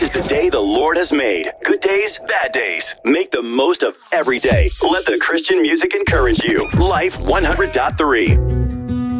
is the day the Lord has made. Good days, bad days. Make the most of every day. Let the Christian music encourage you. Life 100.3.